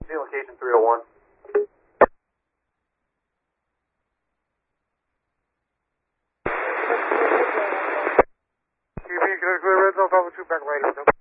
See location 301. QB, can I clear red zone, Bravo 2, back right,